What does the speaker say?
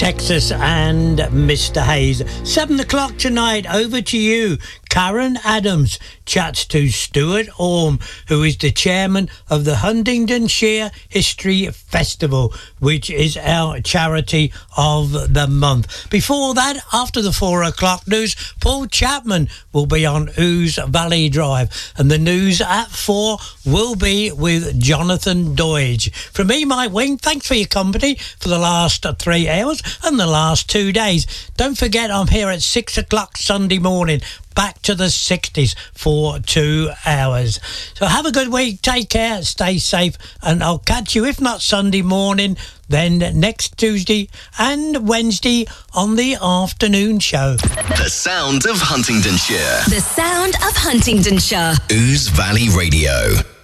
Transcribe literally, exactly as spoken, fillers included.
Texas and Mister Hayes. Seven o'clock tonight, over to you. Karen Adams chats to Stuart Orme, who is the chairman of the Huntingdonshire History Festival, which is our charity of the month. Before that, after the four o'clock news, Paul Chapman will be on Ouse Valley Drive, and the news at four will be with Jonathan Doidge. From me, Mike Wing, thanks for your company for the last three hours and the last two days. Don't forget, I'm here at six o'clock Sunday morning, back to the sixties for two hours. So have a good week, take care, stay safe, and I'll catch you, if not Sunday morning, then next Tuesday and Wednesday on the afternoon show. The sound of Huntingdonshire. The sound of Huntingdonshire. Ouse Valley Radio.